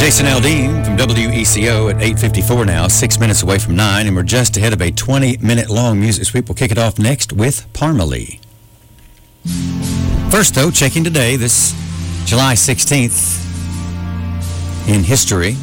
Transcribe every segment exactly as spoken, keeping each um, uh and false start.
Jason Aldean from W E C O at eight fifty-four now, six minutes away from nine, and we're just ahead of a twenty-minute long music sweep. We'll kick it off next with Parmalee. First, though, checking today, this July sixteenth in history.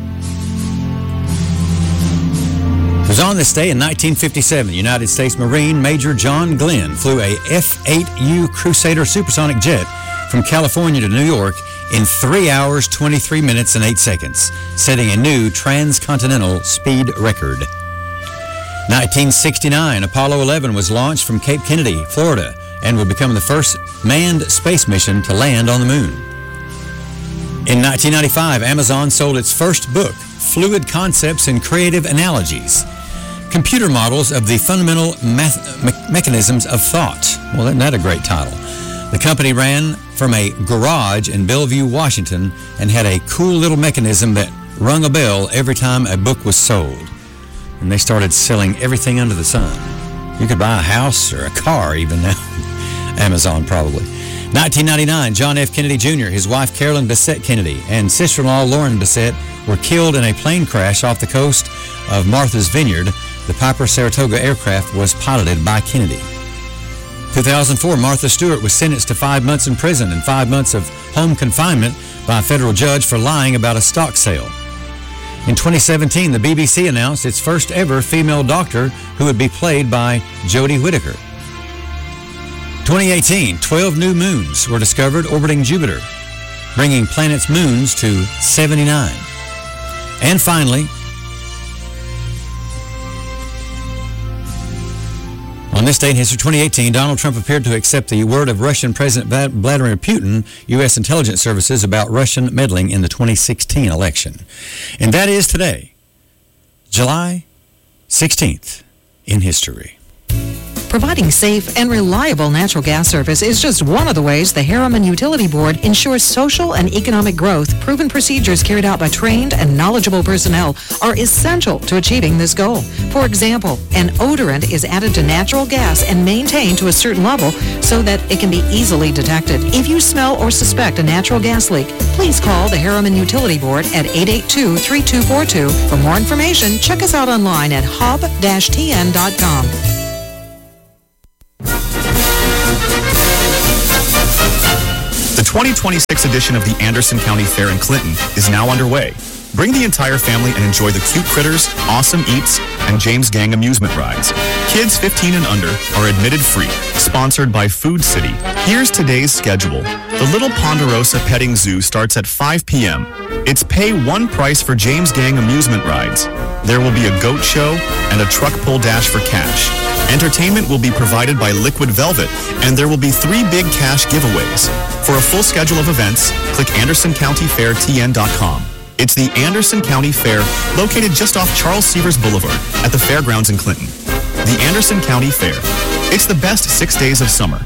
It was on this day in nineteen fifty-seven, United States Marine Major John Glenn flew a F eight U Crusader supersonic jet from California to New York in three hours, twenty-three minutes, and eight seconds, setting a new transcontinental speed record. nineteen sixty-nine, Apollo eleven was launched from Cape Kennedy, Florida, and would become the first manned space mission to land on the moon. In nineteen ninety-five, Amazon sold its first book, Fluid Concepts and Creative Analogies, Computer Models of the Fundamental Math- Me- Mechanisms of Thought. Well, isn't that a great title? The company ran from a garage in Bellevue, Washington, and had a cool little mechanism that rung a bell every time a book was sold. And they started selling everything under the sun. You could buy a house or a car even now. Amazon, probably. nineteen ninety-nine, John F. Kennedy Junior, his wife Carolyn Bessette Kennedy, and sister-in-law Lauren Bessette were killed in a plane crash off the coast of Martha's Vineyard. The Piper Saratoga aircraft was piloted by Kennedy. two thousand four, Martha Stewart was sentenced to five months in prison and five months of home confinement by a federal judge for lying about a stock sale. In twenty seventeen, the B B C announced its first ever female doctor, who would be played by Jodie Whittaker. twenty eighteen, twelve new moons were discovered orbiting Jupiter, bringing planet's moons to seventy-nine. And finally, on this day in history, twenty eighteen, Donald Trump appeared to accept the word of Russian President Vladimir Putin, U S intelligence services, about Russian meddling in the twenty sixteen election. And that is today, July sixteenth, in history. Providing safe and reliable natural gas service is just one of the ways the Harriman Utility Board ensures social and economic growth. Proven procedures carried out by trained and knowledgeable personnel are essential to achieving this goal. For example, an odorant is added to natural gas and maintained to a certain level so that it can be easily detected. If you smell or suspect a natural gas leak, please call the Harriman Utility Board at eight eight two, three two four two. For more information, check us out online at hob dash t n dot com. The twenty twenty-six edition of the Anderson County Fair in Clinton is now underway. Bring the entire family and enjoy the cute critters, awesome eats, and James Gang amusement rides. Kids fifteen and under are admitted free. Sponsored by Food City. Here's today's schedule. The Little Ponderosa Petting Zoo starts at five p.m. It's pay one price for James Gang amusement rides. There will be a goat show and a truck pull dash for cash. Entertainment will be provided by Liquid Velvet, and there will be three big cash giveaways. For a full schedule of events, click anderson county fair t n dot com. It's the Anderson County Fair, located just off Charles Severs Boulevard at the Fairgrounds in Clinton. The Anderson County Fair. It's the best six days of summer.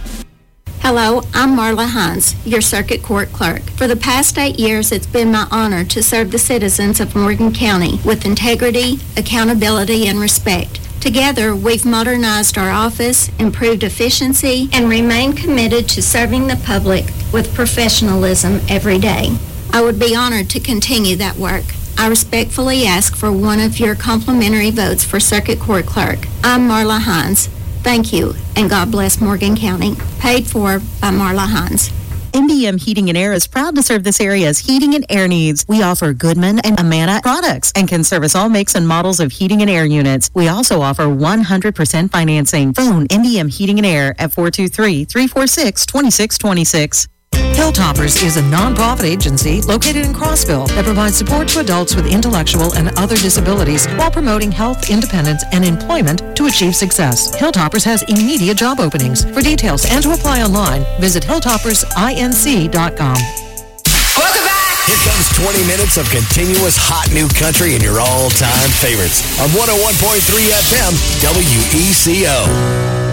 Hello, I'm Marla Hines, your Circuit Court Clerk. For the past eight years, it's been my honor to serve the citizens of Morgan County with integrity, accountability, and respect. Together, we've modernized our office, improved efficiency, and remain committed to serving the public with professionalism every day. I would be honored to continue that work. I respectfully ask for one of your complimentary votes for Circuit Court Clerk. I'm Marla Hines. Thank you, and God bless Morgan County. Paid for by Marla Hines. M B M Heating and Air is proud to serve this area's heating and air needs. We offer Goodman and Amana products and can service all makes and models of heating and air units. We also offer one hundred percent financing. Phone M B M Heating and Air at four two three, three four six, two six two six. Hilltoppers is a nonprofit agency located in Crossville that provides support to adults with intellectual and other disabilities while promoting health, independence, and employment to achieve success. Hilltoppers has immediate job openings. For details and to apply online, visit hilltoppers inc dot com. Welcome back! Here comes twenty minutes of continuous hot new country and your all-time favorites on one oh one point three F M W E C O.